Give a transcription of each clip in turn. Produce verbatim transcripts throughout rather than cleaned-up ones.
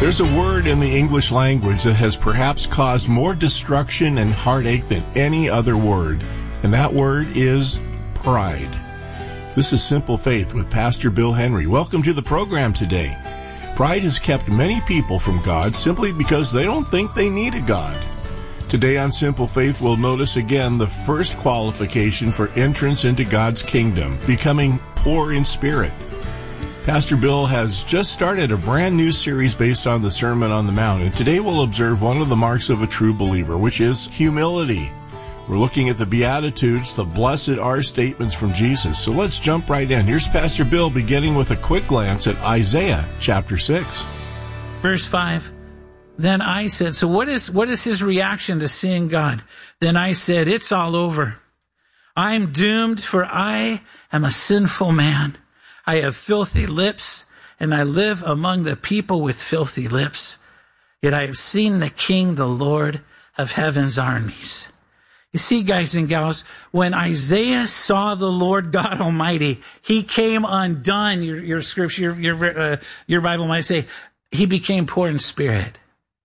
There's a word in the English language that has perhaps caused more destruction and heartache than any other word, and that word is pride. This is Simple Faith with Pastor Bill Henry. Welcome to the program today. Pride has kept many people from God simply because they don't think they need a God. Today on Simple Faith, we'll notice again the first qualification for entrance into God's kingdom, becoming poor in spirit. Pastor Bill has just started a brand new series based on the Sermon on the Mount, and today we'll observe one of the marks of a true believer, which is humility. We're looking at the Beatitudes, the blessed are statements from Jesus. So let's jump right in. Here's Pastor Bill beginning with a quick glance at Isaiah chapter six. Verse five. Then I said, so what is what is his reaction to seeing God? Then I said, it's all over. I'm doomed, for I am a sinful man. I have filthy lips, and I live among the people with filthy lips. Yet I have seen the King, the Lord of heaven's armies. You see, guys and gals, when Isaiah saw the Lord God Almighty, he came undone. Your, your scripture, your, your, uh, your Bible might say, he became poor in spirit.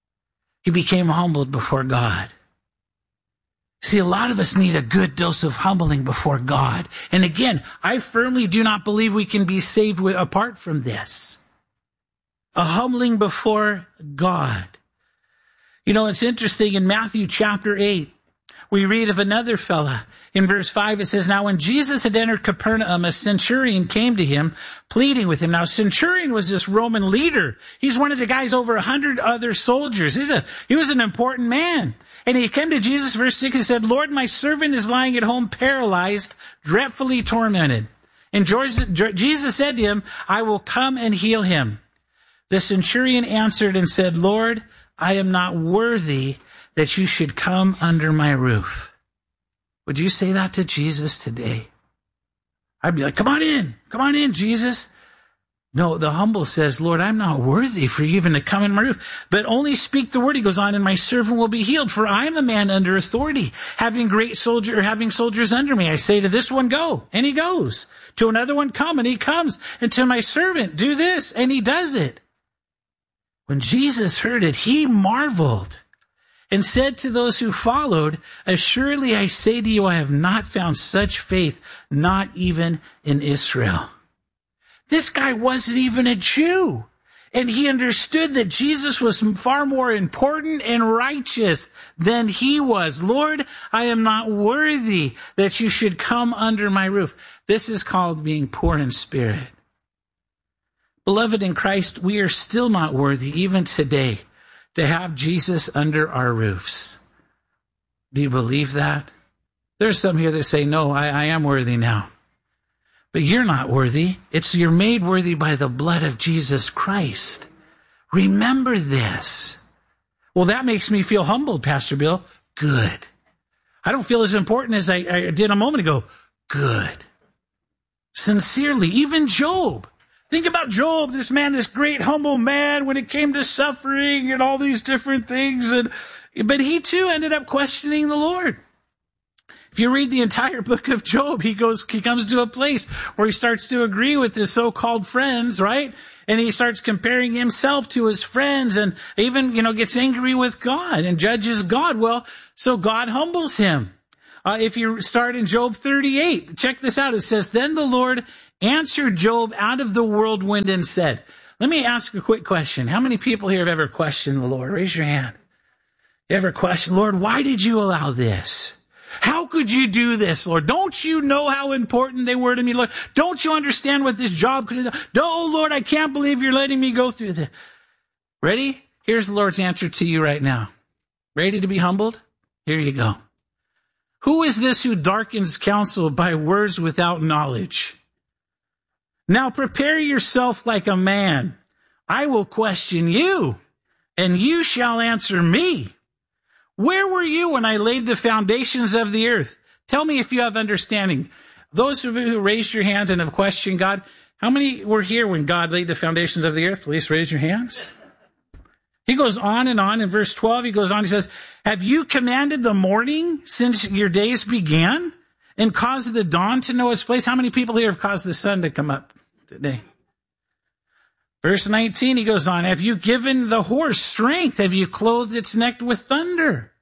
He became humbled before God. See, a lot of us need a good dose of humbling before God. And again, I firmly do not believe we can be saved with, apart from this. A humbling before God. You know, it's interesting, in Matthew chapter eight, we read of another fella. In verse five, it says, now when Jesus had entered Capernaum, a centurion came to him, pleading with him. Now, centurion was this Roman leader. He's one of the guys over a hundred other soldiers. He's a, he was an important man. And he came to Jesus, verse six, and said, Lord, my servant is lying at home paralyzed, dreadfully tormented. And Jesus said to him, I will come and heal him. The centurion answered and said, Lord, I am not worthy that you should come under my roof. Would you say that to Jesus today? I'd be like, come on in. Come on in, Jesus. No, the humble says, Lord, I'm not worthy for you even to come in my roof, but only speak the word. He goes on, and my servant will be healed, for I am a man under authority, having great soldier, or having soldiers under me. I say to this one, go, and he goes. To another one, come, and he comes. And to my servant, do this, and he does it. When Jesus heard it, he marveled and said to those who followed, assuredly I say to you, I have not found such faith, not even in Israel. This guy wasn't even a Jew, and he understood that Jesus was far more important and righteous than he was. Lord, I am not worthy that you should come under my roof. This is called being poor in spirit. Beloved in Christ, we are still not worthy, even today, to have Jesus under our roofs. Do you believe that? There's some here that say, no, I, I am worthy now. But you're not worthy. It's you're made worthy by the blood of Jesus Christ. Remember this. Well, that makes me feel humbled, Pastor Bill. Good. I don't feel as important as I, I did a moment ago. Good. Sincerely, even Job. Think about Job, this man, this great humble man, when it came to suffering and all these different things. And but he too ended up questioning the Lord. If you read the entire book of Job, he goes, he comes to a place where he starts to agree with his so-called friends, right? And he starts comparing himself to his friends, and even, you know, gets angry with God and judges God. Well, so God humbles him. Uh, if you start in Job thirty-eight, check this out. It says, then the Lord answered Job out of the whirlwind and said, let me ask a quick question. How many people here have ever questioned the Lord? Raise your hand. You ever questioned, Lord, why did you allow this? How could you do this, Lord? Don't you know how important they were to me, Lord? Don't you understand what this job could have done? Oh, Lord, I can't believe you're letting me go through this. Ready? Here's the Lord's answer to you right now. Ready to be humbled? Here you go. Who is this who darkens counsel by words without knowledge? Now prepare yourself like a man. I will question you, and you shall answer me. Where were you when I laid the foundations of the earth? Tell me if you have understanding. Those of you who raised your hands and have questioned God, how many were here when God laid the foundations of the earth? Please raise your hands. He goes on and on. In verse twelve, he goes on, he says, have you commanded the morning since your days began, and caused the dawn to know its place? How many people here have caused the sun to come up today? Verse nineteen, he goes on, have you given the horse strength? Have you clothed its neck with thunder?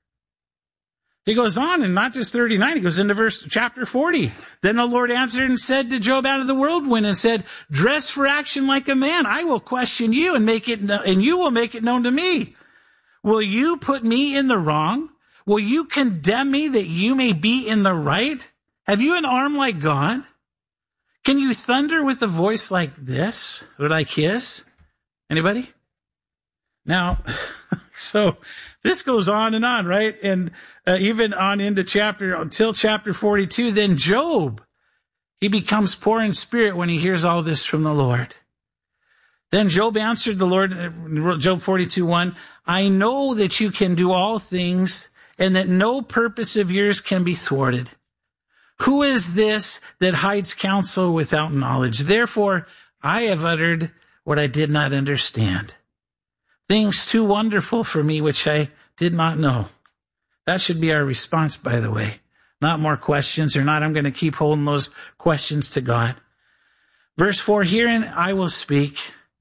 He goes on, and not just thirty-nine, he goes into verse chapter forty. Then the Lord answered and said to Job out of the whirlwind and said, dress for action like a man. I will question you and make it, and you will make it known to me. Will you put me in the wrong? Will you condemn me that you may be in the right? Have you an arm like God? Can you thunder with a voice like this or like his? Anybody? Now, so this goes on and on, right? And uh, even on into chapter, until chapter forty-two, then Job, he becomes poor in spirit when he hears all this from the Lord. Then Job answered the Lord, Job forty-two one, I know that you can do all things and that no purpose of yours can be thwarted. Who is this that hides counsel without knowledge? Therefore, I have uttered what I did not understand. Things too wonderful for me, which I did not know. That should be our response, by the way. Not more questions or not. I'm going to keep holding those questions to God. Verse four, herein I will speak.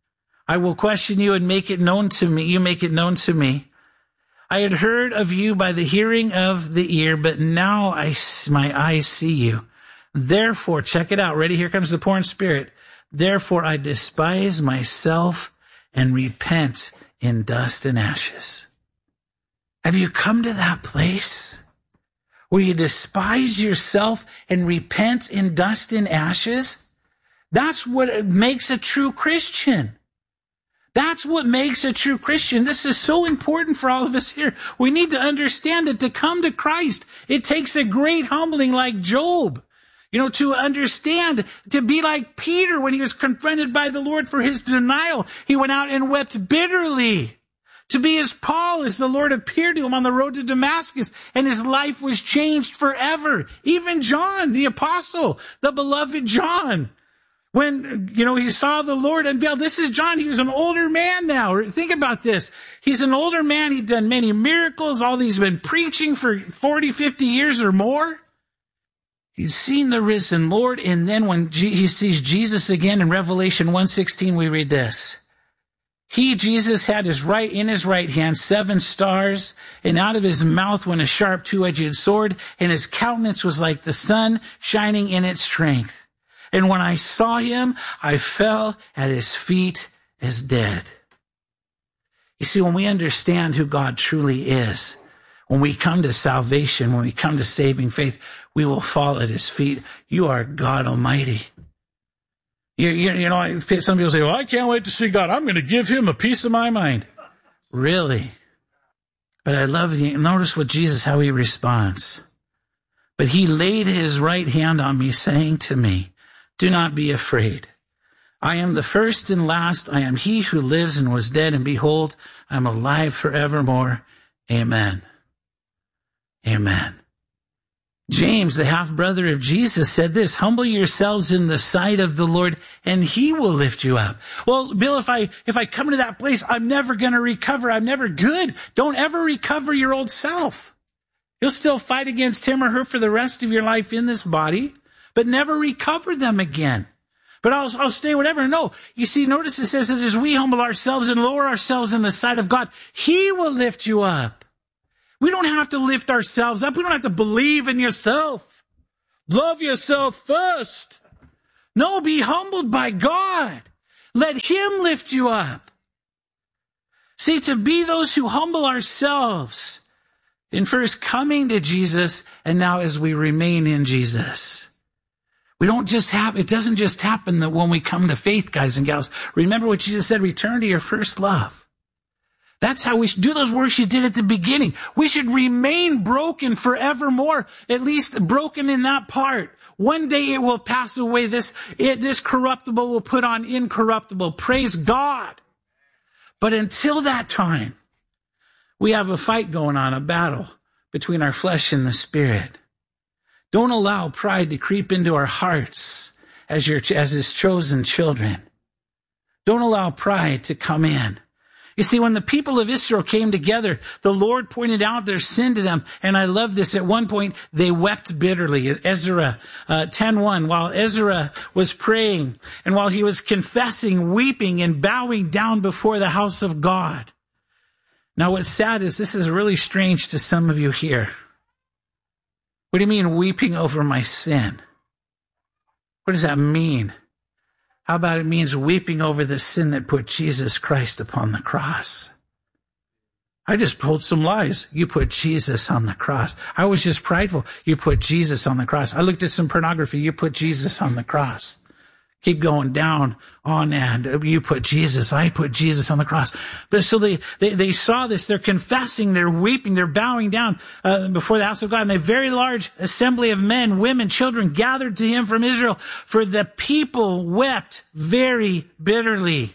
I will question you and make it known to me. You make it known to me. I had heard of you by the hearing of the ear, but now I, my eyes see you. Therefore, check it out. Ready? Here comes the poor in spirit. Therefore, I despise myself and repent in dust and ashes. Have you come to that place where you despise yourself and repent in dust and ashes? That's what makes a true Christian. That's what makes a true Christian. This is so important for all of us here. We need to understand that to come to Christ, it takes a great humbling like Job. You know, to understand, to be like Peter when he was confronted by the Lord for his denial. He went out and wept bitterly. To be as Paul as the Lord appeared to him on the road to Damascus, and his life was changed forever. Even John, the apostle, the beloved John. When, you know, he saw the Lord unveiled, this is John. He was an older man now. Think about this. He's an older man. He'd done many miracles. All these been preaching for forty, fifty years or more. He's seen the risen Lord. And then when he sees Jesus again in Revelation one sixteen, we read this. He, Jesus, had his right, in his right hand, seven stars, and out of his mouth went a sharp two-edged sword, and his countenance was like the sun shining in its strength. And when I saw him, I fell at his feet as dead. You see, when we understand who God truly is, when we come to salvation, when we come to saving faith, we will fall at his feet. You are God Almighty. You, you, you know, some people say, well, I can't wait to see God. I'm going to give him a piece of my mind. Really? But I love you. Notice what Jesus, how he responds. But he laid his right hand on me, saying to me, do not be afraid. I am the first and last. I am he who lives and was dead, and behold, I am alive forevermore. Amen. Amen. James, the half-brother of Jesus, said this, humble yourselves in the sight of the Lord, and he will lift you up. Well, Bill, if I, if I come to that place, I'm never going to recover. I'm never good. Don't ever recover your old self. You'll still fight against him or her for the rest of your life in this body, but never recover them again. But I'll, I'll stay whatever. No, you see, notice it says that as we humble ourselves and lower ourselves in the sight of God, he will lift you up. We don't have to lift ourselves up. We don't have to believe in yourself. Love yourself first. No, be humbled by God. Let him lift you up. See, to be those who humble ourselves in first coming to Jesus and now as we remain in Jesus. We don't just have, it doesn't just happen that when we come to faith, guys and gals. Remember what Jesus said, return to your first love. That's how we should do those works you did at the beginning. We should remain broken forevermore, at least broken in that part. One day it will pass away. This, it, this corruptible will put on incorruptible. Praise God. But until that time, we have a fight going on, a battle between our flesh and the spirit. Don't allow pride to creep into our hearts as your, as his chosen children. Don't allow pride to come in. You see, when the people of Israel came together, the Lord pointed out their sin to them. And I love this. At one point, they wept bitterly. Ezra uh, ten one, while Ezra was praying and while he was confessing, weeping and bowing down before the house of God. Now, what's sad is this is really strange to some of you here. What do you mean weeping over my sin? What does that mean? How about it means weeping over the sin that put Jesus Christ upon the cross? I just told some lies. You put Jesus on the cross. I was just prideful. You put Jesus on the cross. I looked at some pornography. You put Jesus on the cross. Keep going down on and you put Jesus. I put Jesus on the cross. But so they, they, they saw this. They're confessing. They're weeping. They're bowing down uh, before the house of God. And a very large assembly of men, women, children gathered to him from Israel. For the people wept very bitterly.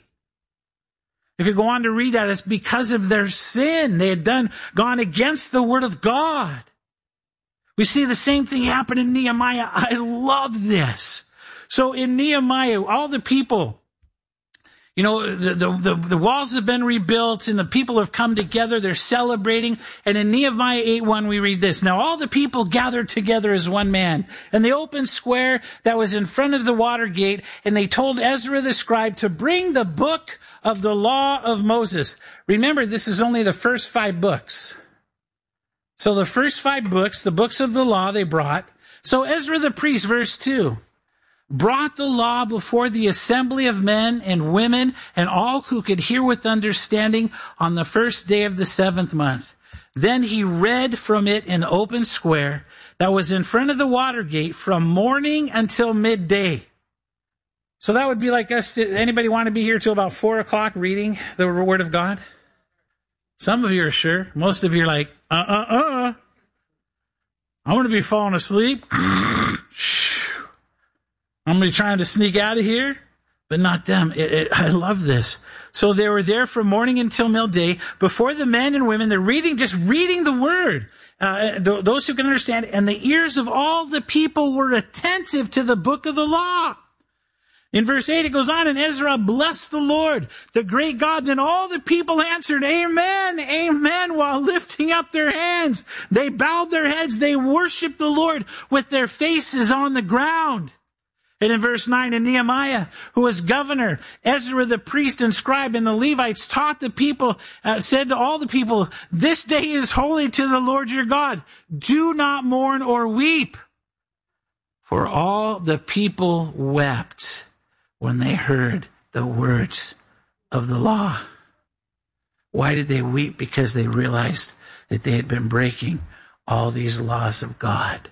If you go on to read that, it's because of their sin. They had done, gone against the word of God. We see the same thing happen in Nehemiah. I love this. So in Nehemiah, all the people, you know, the, the, the, the walls have been rebuilt and the people have come together. They're celebrating. And in Nehemiah eight one, we read this. Now all the people gathered together as one man in the open square that was in front of the water gate. And they told Ezra the scribe to bring the book of the law of Moses. Remember, this is only the first five books. So the first five books, the books of the law they brought. So Ezra the priest, verse two. Brought the law before the assembly of men and women and all who could hear with understanding on the first day of the seventh month. Then he read from it in open square that was in front of the water gate from morning until midday. So that would be like us. Anybody want to be here till about four o'clock reading the word of God? Some of you are sure. Most of you are like, uh-uh-uh. I'm going to be falling asleep. I'm going to be trying to sneak out of here, but not them. It, it, I love this. So they were there from morning until midday before the men and women. They're reading, just reading the word. Uh, th- those who can understand. And the ears of all the people were attentive to the book of the law. In verse eight, it goes on, and Ezra blessed the Lord, the great God. Then all the people answered, Amen, Amen, while lifting up their hands. They bowed their heads. They worshiped the Lord with their faces on the ground. And in verse nine, and Nehemiah, who was governor, Ezra the priest and scribe, and the Levites taught the people, uh, said to all the people, this day is holy to the Lord your God. Do not mourn or weep. For all the people wept when they heard the words of the law. Why did they weep? Because they realized that they had been breaking all these laws of God.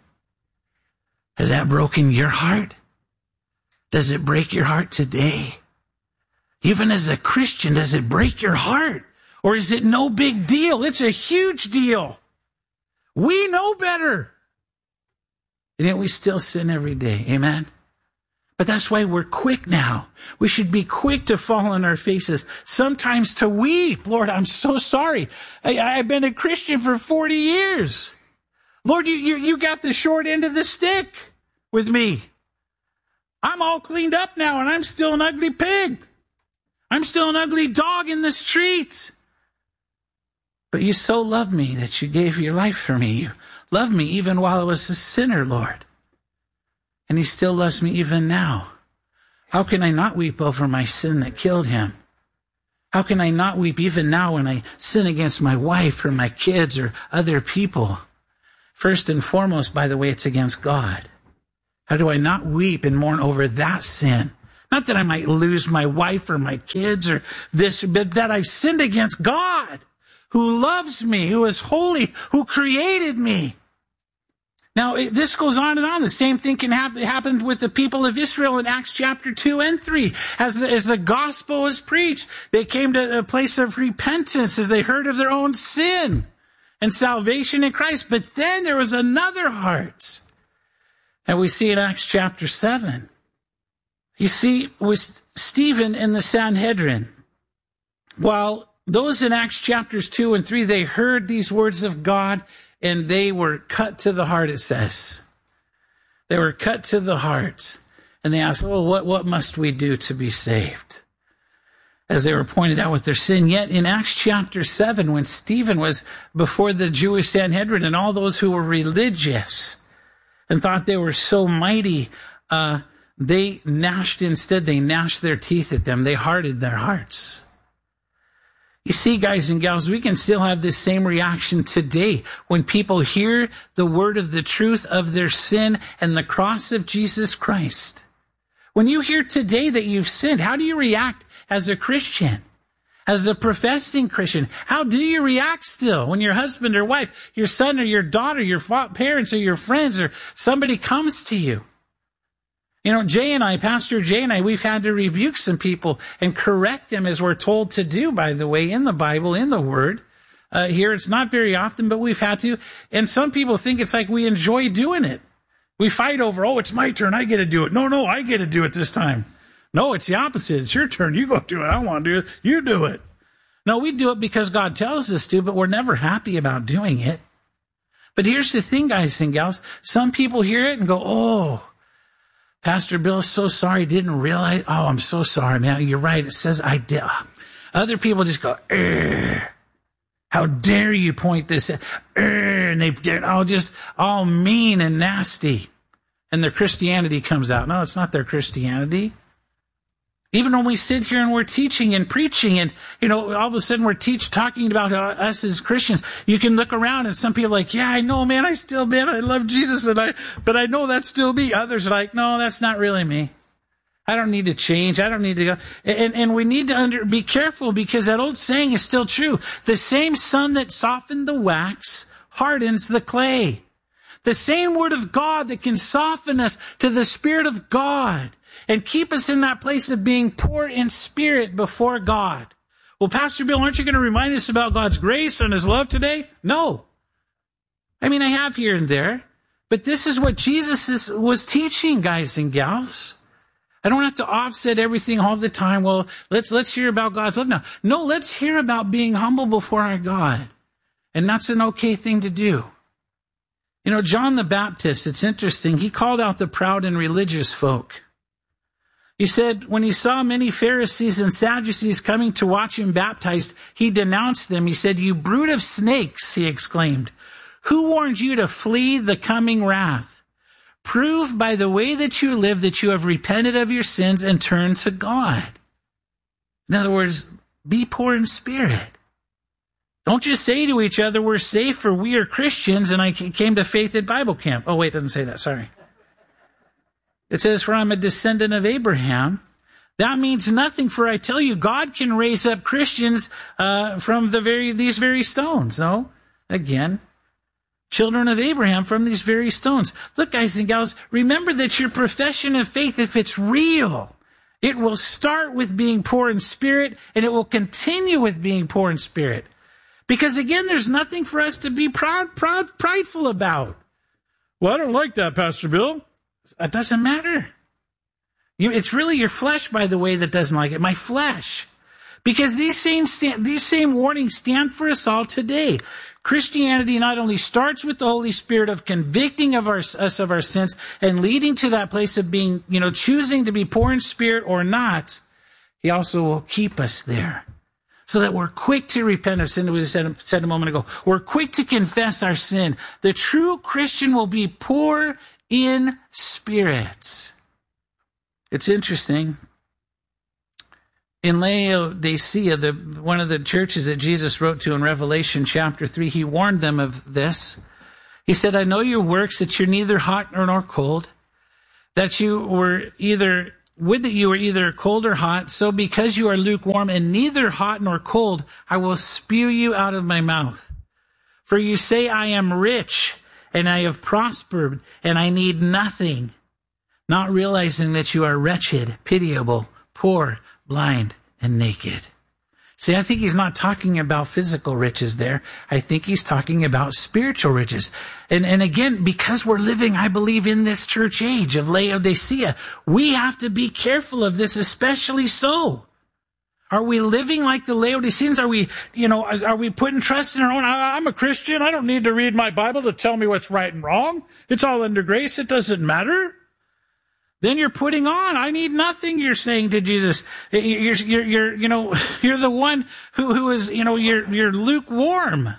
Has that broken your heart? Does it break your heart today? Even as a Christian, does it break your heart? Or is it no big deal? It's a huge deal. We know better. And yet we still sin every day. Amen? But that's why we're quick now. We should be quick to fall on our faces, sometimes to weep. Lord, I'm so sorry. I, I've been a Christian for forty years. Lord, you, you, you got the short end of the stick with me. I'm all cleaned up now, and I'm still an ugly pig. I'm still an ugly dog in the streets. But you so loved me that you gave your life for me. You loved me even while I was a sinner, Lord. And he still loves me even now. How can I not weep over my sin that killed him? How can I not weep even now when I sin against my wife or my kids or other people? First and foremost, by the way, it's against God. How do I not weep and mourn over that sin? Not that I might lose my wife or my kids or this, but that I've sinned against God, who loves me, who is holy, who created me. Now, this goes on and on. The same thing can happen happened with the people of Israel in Acts chapter two and three. As the, as the gospel was preached, they came to a place of repentance as they heard of their own sin and salvation in Christ. But then there was another heart. And we see in Acts chapter seven. You see, with Stephen in the Sanhedrin, while those in Acts chapters two and three, they heard these words of God and they were cut to the heart, it says. They were cut to the heart. And they asked, well, what, what must we do to be saved? as they were pointed out with their sin. Yet in Acts chapter seven, when Stephen was before the Jewish Sanhedrin and all those who were religious and thought they were so mighty, uh, they gnashed instead, they gnashed their teeth at them. They hardened their hearts. You see, guys and gals, we can still have this same reaction today when people hear the word of the truth of their sin and the cross of Jesus Christ. When you hear today that you've sinned, how do you react as a Christian? As a professing Christian, how do you react still when your husband or wife, your son or your daughter, your parents or your friends or somebody comes to you? You know, Jay and I, Pastor Jay and I, we've had to rebuke some people and correct them as we're told to do, by the way, in the Bible, in the Word. Uh, here, it's not very often, but we've had to. And some people think it's like we enjoy doing it. We fight over, oh, it's my turn, I get to do it. No, no, I get to do it this time. No, it's the opposite. It's your turn. You go do it. I don't want to do it. You do it. No, we do it because God tells us to, but we're never happy about doing it. But here's the thing, guys and gals. Some people hear it and go, oh, Pastor Bill, so sorry, didn't realize. Oh, I'm so sorry, man. You're right. It says I did. Other people just go, Ugh. How dare you point this at, and they get all just all mean and nasty. And their Christianity comes out. No, it's not their Christianity. Even when we sit here and we're teaching and preaching and, you know, all of a sudden we're teach, talking about uh, us as Christians, you can look around and some people are like, yeah, I know, man, I still, man, I love Jesus, and I, but I know that's still me. Others are like, no, that's not really me. I don't need to change. I don't need to go. And, and we need to under, be careful because that old saying is still true. The same sun that softened the wax hardens the clay. The same word of God that can soften us to the Spirit of God and keep us in that place of being poor in spirit before God. Well, Pastor Bill, aren't you going to remind us about God's grace and His love today? No. I mean, I have here and there, but this is what Jesus is, was teaching, guys and gals. I don't have to offset everything all the time. Well, let's, let's hear about God's love now. No, let's hear about being humble before our God. And that's an okay thing to do. You know, John the Baptist, it's interesting. He called out the proud and religious folk. He said, when he saw many Pharisees and Sadducees coming to watch him baptized, he denounced them. He said, you brood of snakes, he exclaimed. Who warned you to flee the coming wrath? Prove by the way that you live that you have repented of your sins and turned to God. In other words, be poor in spirit. Don't just say to each other, we're safe for we are Christians and I came to faith at Bible camp. Oh, wait, it doesn't say that. Sorry. It says, for I'm a descendant of Abraham. That means nothing, for I tell you, God can raise up Christians uh, from the very these very stones. No, again, children of Abraham from these very stones. Look, guys and gals, remember that your profession of faith, if it's real, it will start with being poor in spirit, and it will continue with being poor in spirit. Because again, there's nothing for us to be proud, proud, prideful about. Well, I don't like that, Pastor Bill. It doesn't matter. You, it's really your flesh, by the way, that doesn't like it. My flesh. Because these same stand, these same warnings stand for us all today. Christianity not only starts with the Holy Spirit of convicting of our, us of our sins and leading to that place of being, you know, choosing to be poor in spirit or not, He also will keep us there. So that we're quick to repent of sin, as we said, said a moment ago. We're quick to confess our sin. The true Christian will be poor in spirit. It's interesting. In Laodicea, the, one of the churches that Jesus wrote to in Revelation chapter three, He warned them of this. He said, I know your works, that you're neither hot nor cold, that you were either... Would that you were either cold or hot, so because you are lukewarm and neither hot nor cold, I will spew you out of my mouth. For you say, I am rich, and I have prospered, and I need nothing, not realizing that you are wretched, pitiable, poor, blind, and naked. See, I think He's not talking about physical riches there. I think He's talking about spiritual riches. And, and again, because we're living, I believe, in this church age of Laodicea, we have to be careful of this, especially so. Are we living like the Laodiceans? Are we, you know, are we putting trust in our own? I'm a Christian. I don't need to read my Bible to tell me what's right and wrong. It's all under grace. It doesn't matter. then you're putting on, I need nothing, you're saying to Jesus. You're, you're, you're, you know, you're the one who, who is, you know, you're, you're lukewarm.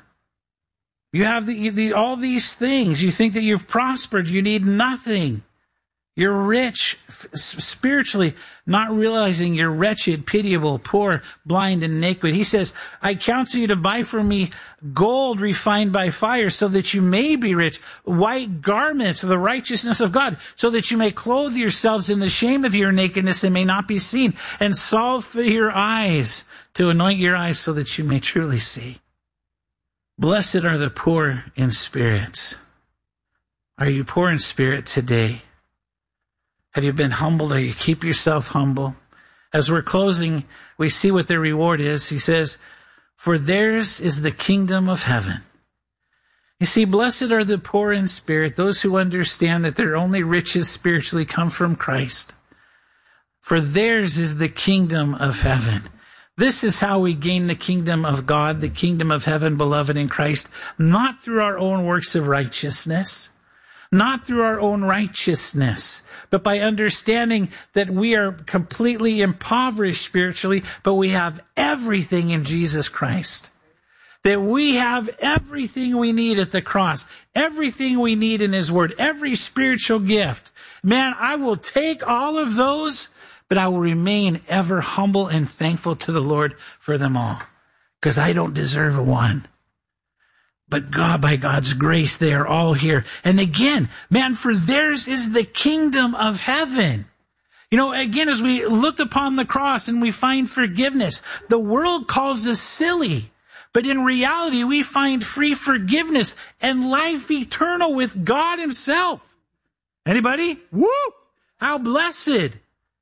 You have the, the, all these things. You think that you've prospered. You need nothing. You're rich spiritually, not realizing you're wretched, pitiable, poor, blind, and naked. He says, I counsel you to buy from me gold refined by fire so that you may be rich, white garments of the righteousness of God, so that you may clothe yourselves in the shame of your nakedness and may not be seen, and salve for your eyes, to anoint your eyes so that you may truly see. Blessed are the poor in spirit. Are you poor in spirit today? Have you been humbled, or you keep yourself humble? As we're closing, we see what their reward is. He says, for theirs is the kingdom of heaven. You see, blessed are the poor in spirit, those who understand that their only riches spiritually come from Christ. For theirs is the kingdom of heaven. This is how we gain the kingdom of God, the kingdom of heaven, beloved in Christ, not through our own works of righteousness, not through our own righteousness, but by understanding that we are completely impoverished spiritually, but we have everything in Jesus Christ. That we have everything we need at the cross, everything we need in His Word, every spiritual gift. Man, I will take all of those, but I will remain ever humble and thankful to the Lord for them all, because I don't deserve a one. But God, by God's grace, they are all here. And again, man, for theirs is the kingdom of heaven. You know, again, as we look upon the cross and we find forgiveness, the world calls us silly. But in reality, we find free forgiveness and life eternal with God Himself. Anybody? Woo! How blessed.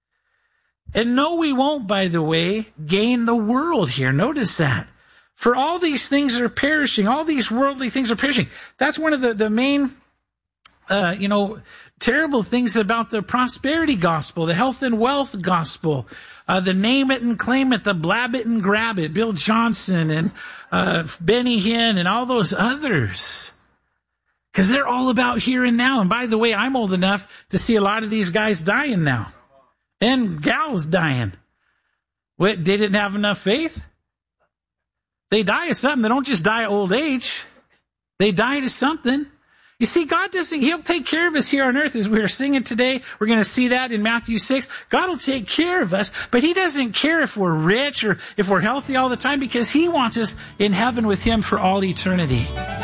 And no, we won't, by the way, gain the world here. Notice that. For all these things are perishing. All these worldly things are perishing. That's one of the, the main, uh, you know, terrible things about the prosperity gospel, the health and wealth gospel, uh, the name it and claim it, the blab it and grab it, Bill Johnson and uh, Benny Hinn and all those others. Because they're all about here and now. And by the way, I'm old enough to see a lot of these guys dying now. And gals dying. What, they didn't have enough faith? They die of something. They don't just die of old age. They died of something. You see, God doesn't, He'll take care of us here on earth as we are singing today. We're going to see that in Matthew six. God will take care of us, but He doesn't care if we're rich or if we're healthy all the time, because He wants us in heaven with Him for all eternity.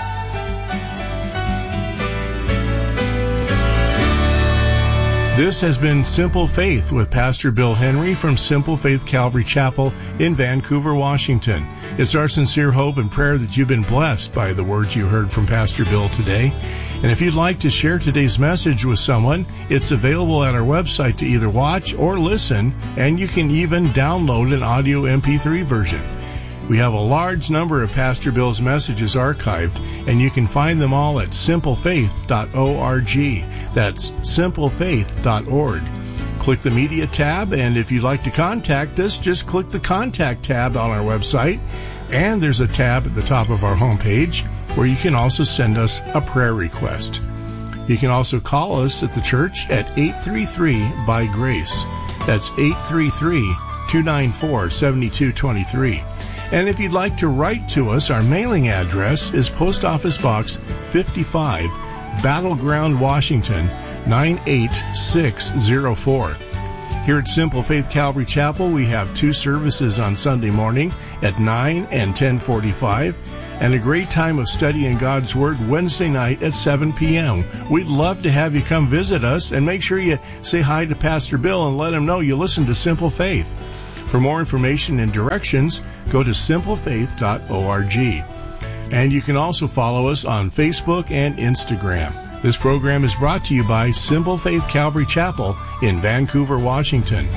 This has been Simple Faith with Pastor Bill Henry from Simple Faith Calvary Chapel in Vancouver, Washington. It's our sincere hope and prayer that you've been blessed by the words you heard from Pastor Bill today. And if you'd like to share today's message with someone, it's available at our website to either watch or listen, and you can even download an audio M P three version. We have a large number of Pastor Bill's messages archived, and you can find them all at simple faith dot org. That's simple faith dot org. Click the Media tab, and if you'd like to contact us, just click the Contact tab on our website, and there's a tab at the top of our homepage where you can also send us a prayer request. You can also call us at the church at eight three three by grace. That's eight three three, two nine four, seven two two three. And if you'd like to write to us, our mailing address is Post Office Box fifty-five, Battleground, Washington, nine eight six zero four. Here at Simple Faith Calvary Chapel, we have two services on Sunday morning at nine and ten forty-five, and a great time of studying God's Word Wednesday night at seven p.m. We'd love to have you come visit us, and make sure you say hi to Pastor Bill and let him know you listen to Simple Faith. For more information and directions, go to simple faith dot org. And you can also follow us on Facebook and Instagram. This program is brought to you by Simple Faith Calvary Chapel in Vancouver, Washington.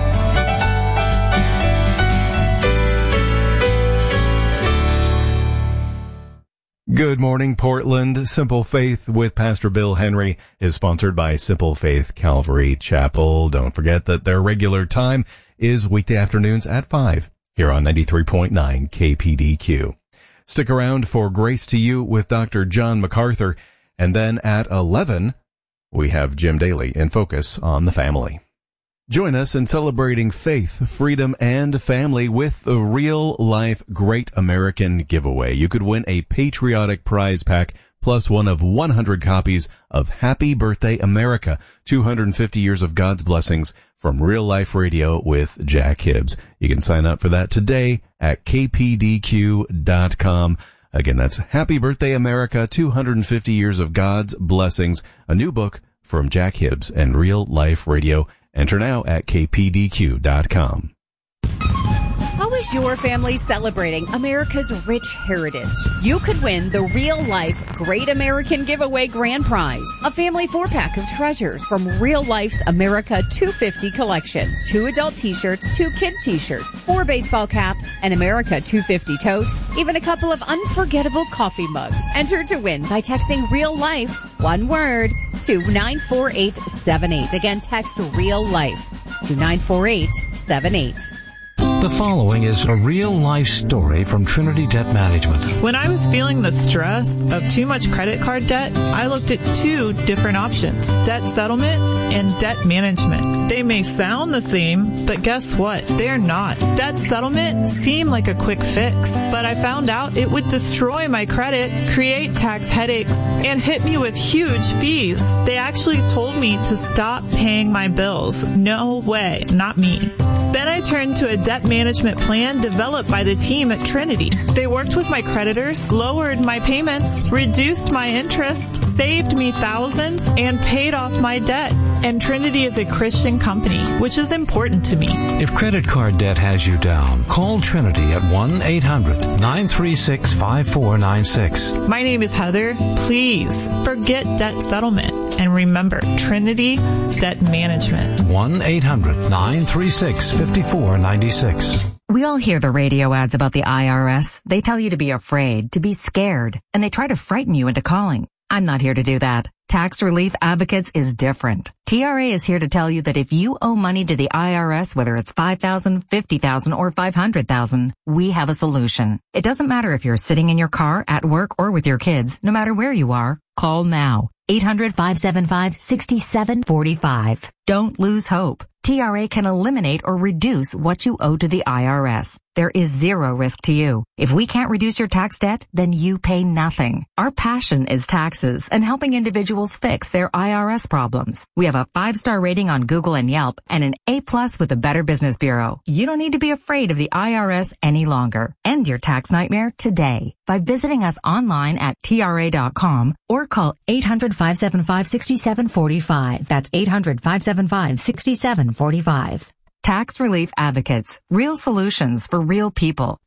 Good morning, Portland. Simple Faith with Pastor Bill Henry is sponsored by Simple Faith Calvary Chapel. Don't forget that their regular time is weekday afternoons at five here on ninety-three point nine K P D Q. Stick around for Grace to You with Doctor John MacArthur, and then at eleven, we have Jim Daly in Focus on the Family. Join us in celebrating faith, freedom, and family with a real-life Great American giveaway. You could win a patriotic prize pack plus one of one hundred copies of Happy Birthday America, two hundred fifty years of God's blessings from Real Life Radio with Jack Hibbs. You can sign up for that today at k p d q dot com. Again, that's Happy Birthday America, two hundred fifty years of God's blessings, a new book from Jack Hibbs and Real Life Radio. Enter now at k p d q dot com. How is your family celebrating America's rich heritage? You could win the Real Life Great American Giveaway Grand Prize, a family four-pack of treasures from Real Life's America two fifty collection. Two adult t-shirts, two kid t-shirts, four baseball caps, an America two fifty tote, even a couple of unforgettable coffee mugs. Enter to win by texting Real Life, one word, to nine four eight seven eight. Again, text Real Life to nine four eight seven eight. The following is a real-life story from Trinity Debt Management. When I was feeling the stress of too much credit card debt, I looked at two different options, debt settlement and debt management. They may sound the same, but guess what? They're not. Debt settlement seemed like a quick fix, but I found out it would destroy my credit, create tax headaches, and hit me with huge fees. They actually told me to stop paying my bills. No way, not me. Then I turned to a debt management plan developed by the team at Trinity. They worked with my creditors, lowered my payments, reduced my interest, saved me thousands, and paid off my debt. And Trinity is a Christian company, which is important to me. If credit card debt has you down, call Trinity at one eight hundred nine three six five four nine six. My name is Heather. Please forget debt settlement and remember Trinity Debt Management. one eight hundred nine three six five four nine six. We all hear the radio ads about the I R S. They tell you to be afraid, to be scared, and they try to frighten you into calling. I'm not here to do that. Tax Relief Advocates is different. T R A is here to tell you that if you owe money to the I R S, whether it's five thousand dollars, fifty thousand dollars, or five hundred thousand dollars, we have a solution. It doesn't matter if you're sitting in your car, at work, or with your kids. No matter where you are, call now. eight hundred five seven five six seven four five. Don't lose hope. T R A can eliminate or reduce what you owe to the I R S. There is zero risk to you. If we can't reduce your tax debt, then you pay nothing. Our passion is taxes and helping individuals fix their I R S problems. We have a five-star rating on Google and Yelp and an A plus with the Better Business Bureau. You don't need to be afraid of the I R S any longer. End your tax nightmare today by visiting us online at T R A dot com or call eight hundred five seven five six seven four five. That's eight hundred five seven five six seven four five. Tax Relief Advocates. Real solutions for real people.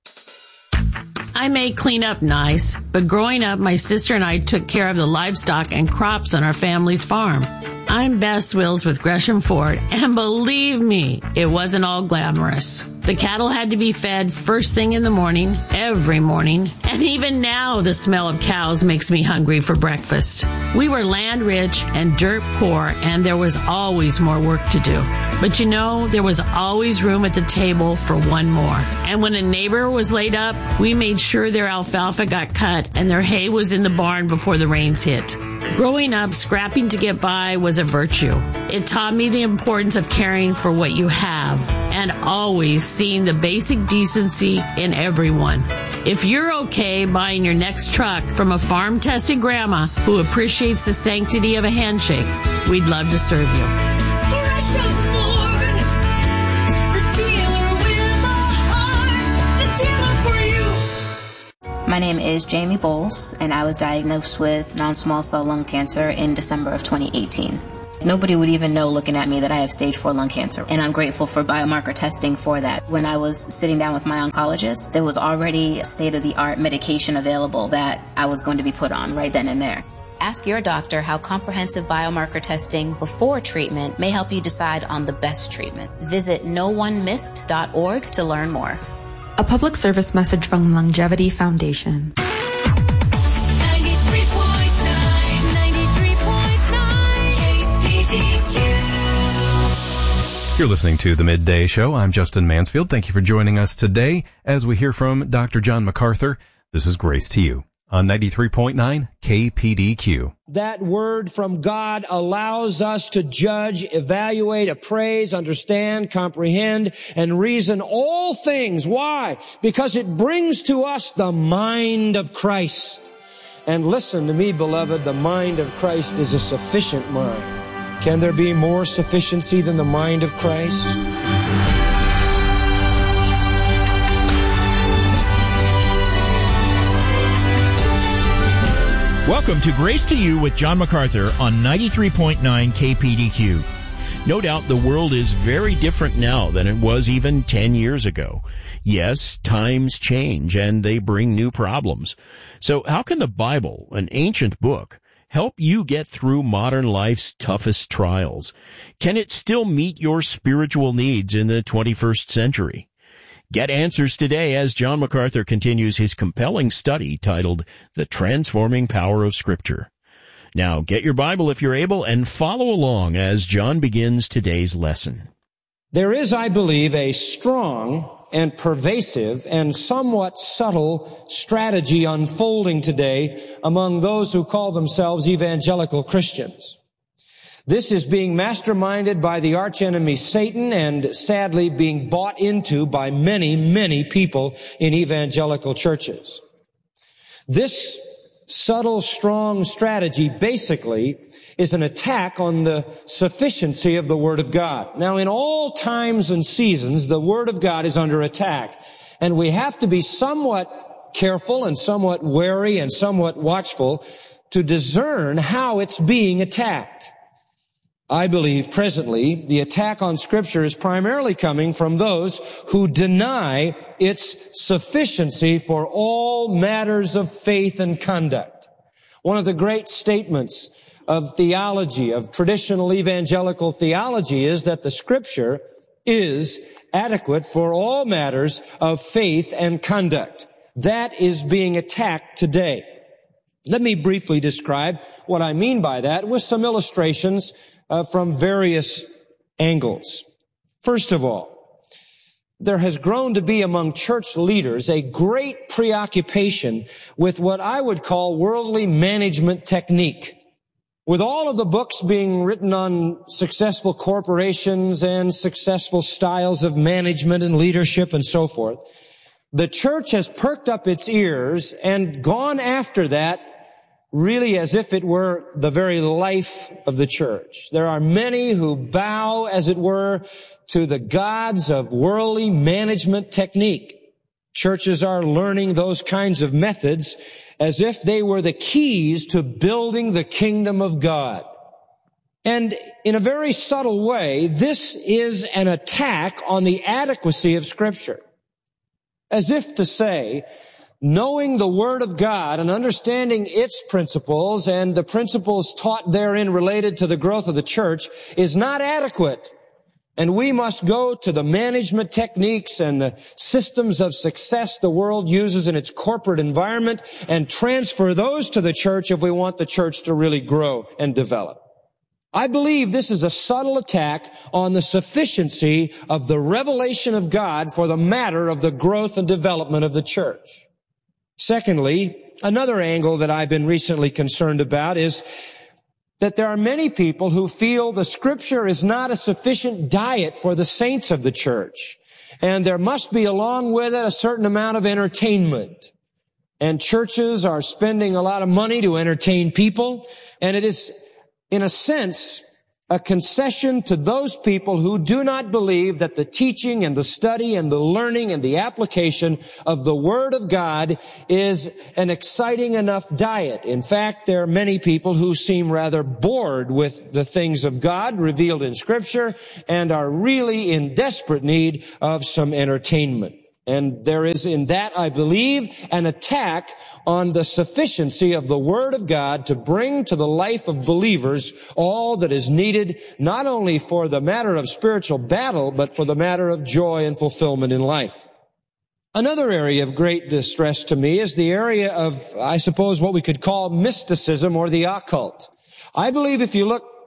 I may clean up nice, but growing up, my sister and I took care of the livestock and crops on our family's farm. I'm Bess Wills with Gresham Ford, and believe me, it wasn't all glamorous. The cattle had to be fed first thing in the morning, every morning, and even now the smell of cows makes me hungry for breakfast. We were land rich and dirt poor, and there was always more work to do. But you know, there was always room at the table for one more. And when a neighbor was laid up, we made sure their alfalfa got cut and their hay was in the barn before the rains hit. Growing up, scrapping to get by was a virtue. It taught me the importance of caring for what you have and always seeing the basic decency in everyone. If you're okay buying your next truck from a farm-tested grandma who appreciates the sanctity of a handshake, we'd love to serve you. Gresham Ford, the dealer with a heart, the dealer for you. My name is Jamie Bowles, and I was diagnosed with non-small cell lung cancer in December of twenty eighteen. Nobody would even know looking at me that I have stage four lung cancer, and I'm grateful for biomarker testing for that. When I was sitting down with my oncologist, there was already state-of-the-art medication available that I was going to be put on right then and there. Ask your doctor how comprehensive biomarker testing before treatment may help you decide on the best treatment. Visit no one missed dot org to learn more. A public service message from Longevity Foundation. You're listening to The Midday Show. I'm Justin Mansfield. Thank you for joining us today as we hear from Doctor John MacArthur. This is Grace to You. on ninety-three point nine K P D Q. That word from God allows us to judge, evaluate, appraise, understand, comprehend, and reason all things. Why? Because it brings to us the mind of Christ. And listen to me, beloved, the mind of Christ is a sufficient mind. Can there be more sufficiency than the mind of Christ? Welcome to Grace to You with John MacArthur on ninety-three point nine K P D Q. No doubt the world is very different now than it was even ten years ago. Yes, times change and they bring new problems. So how can the Bible, an ancient book, help you get through modern life's toughest trials? Can it still meet your spiritual needs in the twenty-first century? Get answers today as John MacArthur continues his compelling study titled The Transforming Power of Scripture. Now, get your Bible if you're able and follow along as John begins today's lesson. There is, I believe, a strong and pervasive and somewhat subtle strategy unfolding today among those who call themselves evangelical Christians. This is being masterminded by the archenemy Satan and sadly being bought into by many, many people in evangelical churches. This subtle, strong strategy basically is an attack on the sufficiency of the Word of God. Now, in all times and seasons, the Word of God is under attack, and we have to be somewhat careful and somewhat wary and somewhat watchful to discern how it's being attacked. I believe presently the attack on Scripture is primarily coming from those who deny its sufficiency for all matters of faith and conduct. One of the great statements of theology, of traditional evangelical theology, is that the Scripture is adequate for all matters of faith and conduct. That is being attacked today. Let me briefly describe what I mean by that with some illustrations Uh, from various angles. First of all, there has grown to be among church leaders a great preoccupation with what I would call worldly management technique. With all of the books being written on successful corporations and successful styles of management and leadership and so forth, the church has perked up its ears and gone after that really as if it were the very life of the church. There are many who bow, as it were, to the gods of worldly management technique. Churches are learning those kinds of methods as if they were the keys to building the kingdom of God. And in a very subtle way, this is an attack on the adequacy of Scripture. As if to say, knowing the Word of God and understanding its principles and the principles taught therein related to the growth of the church is not adequate. And we must go to the management techniques and the systems of success the world uses in its corporate environment and transfer those to the church if we want the church to really grow and develop. I believe this is a subtle attack on the sufficiency of the revelation of God for the matter of the growth and development of the church. Secondly, another angle that I've been recently concerned about is that there are many people who feel the Scripture is not a sufficient diet for the saints of the church, and there must be along with it a certain amount of entertainment. And churches are spending a lot of money to entertain people, and it is, in a sense, a concession to those people who do not believe that the teaching and the study and the learning and the application of the Word of God is an exciting enough diet. In fact, there are many people who seem rather bored with the things of God revealed in Scripture and are really in desperate need of some entertainment. And there is in that, I believe, an attack on the sufficiency of the Word of God to bring to the life of believers all that is needed, not only for the matter of spiritual battle, but for the matter of joy and fulfillment in life. Another area of great distress to me is the area of, I suppose, what we could call mysticism or the occult. I believe if you look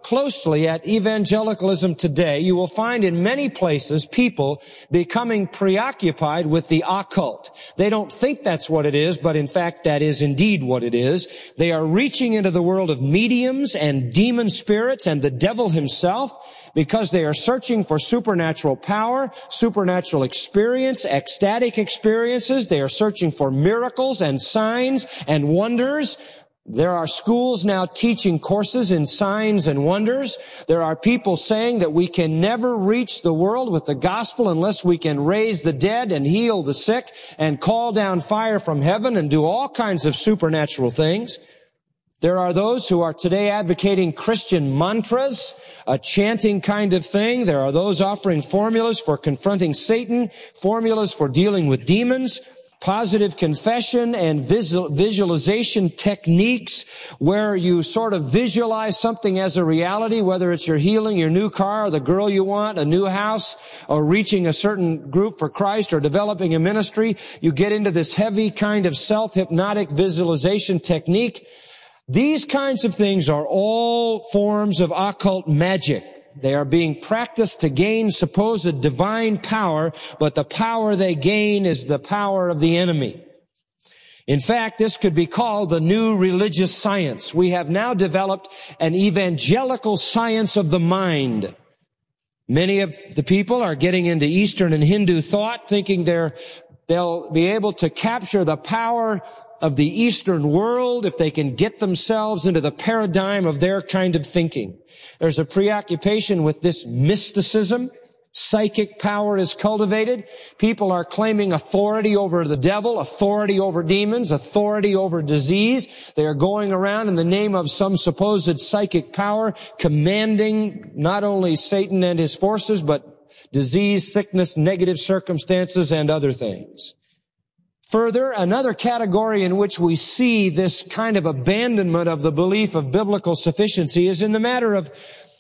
closely at evangelicalism today, you will find in many places people becoming preoccupied with the occult. They don't think that's what it is, but in fact that is indeed what it is. They are reaching into the world of mediums and demon spirits and the devil himself because they are searching for supernatural power, supernatural experience, ecstatic experiences. They are searching for miracles and signs and wonders. There are schools now teaching courses in signs and wonders. There are people saying that we can never reach the world with the gospel unless we can raise the dead and heal the sick and call down fire from heaven and do all kinds of supernatural things. There are those who are today advocating Christian mantras, a chanting kind of thing. There are those offering formulas for confronting Satan, formulas for dealing with demons, positive confession and visual, visualization techniques where you sort of visualize something as a reality, whether it's your healing, your new car, or the girl you want, a new house, or reaching a certain group for Christ, or developing a ministry. You get into this heavy kind of self-hypnotic visualization technique. These kinds of things are all forms of occult magic. They are being practiced to gain supposed divine power, but the power they gain is the power of the enemy. In fact, this could be called the new religious science. We have now developed an evangelical science of the mind. Many of the people are getting into Eastern and Hindu thought, thinking they're, they'll be able to capture the power of the Eastern world if they can get themselves into the paradigm of their kind of thinking. There's a preoccupation with this mysticism. Psychic power is cultivated. People are claiming authority over the devil, authority over demons, authority over disease. They are going around in the name of some supposed psychic power, commanding not only Satan and his forces, but disease, sickness, negative circumstances, and other things. Further, another category in which we see this kind of abandonment of the belief of biblical sufficiency is in the matter of,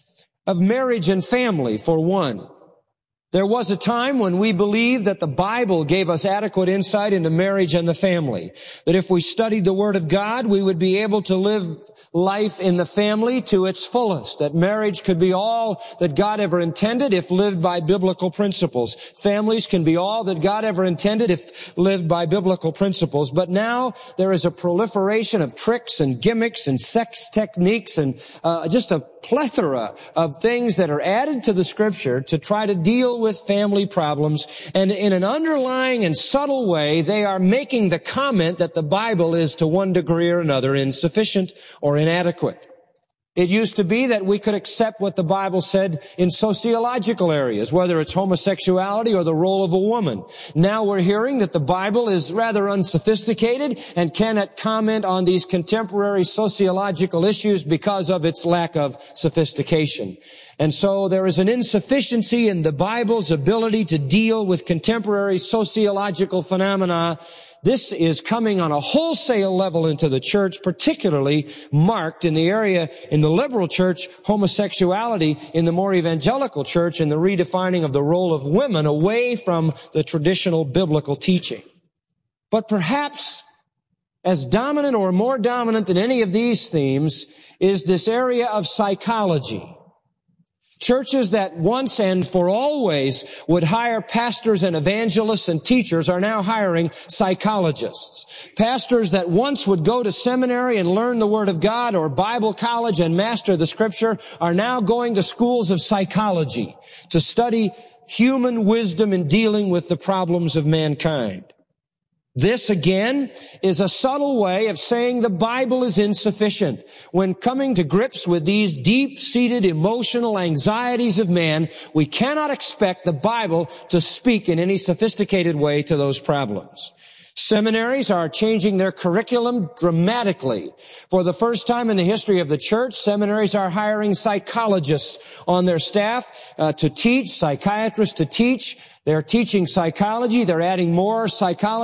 of marriage and family, for one. There was a time when we believed that the Bible gave us adequate insight into marriage and the family. That if we studied the Word of God, we would be able to live life in the family to its fullest. That marriage could be all that God ever intended if lived by biblical principles. Families can be all that God ever intended if lived by biblical principles. But now there is a proliferation of tricks and gimmicks and sex techniques and uh, just a plethora of things that are added to the Scripture to try to deal with family problems, and in an underlying and subtle way, they are making the comment that the Bible is to one degree or another insufficient or inadequate. It used to be that we could accept what the Bible said in sociological areas, whether it's homosexuality or the role of a woman. Now we're hearing that the Bible is rather unsophisticated and cannot comment on these contemporary sociological issues because of its lack of sophistication. And so there is an insufficiency in the Bible's ability to deal with contemporary sociological phenomena. This is coming on a wholesale level into the church, particularly marked in the area, in the liberal church, homosexuality, in the more evangelical church, in the redefining of the role of women away from the traditional biblical teaching. But perhaps as dominant or more dominant than any of these themes is this area of psychology. Churches that once and for always would hire pastors and evangelists and teachers are now hiring psychologists. Pastors that once would go to seminary and learn the Word of God or Bible college and master the Scripture are now going to schools of psychology to study human wisdom in dealing with the problems of mankind. This, again, is a subtle way of saying the Bible is insufficient. When coming to grips with these deep-seated emotional anxieties of man, we cannot expect the Bible to speak in any sophisticated way to those problems. Seminaries are changing their curriculum dramatically. For the first time in the history of the church, seminaries are hiring psychologists on their staff uh, to teach, psychiatrists to teach. They're teaching psychology. They're adding more psychology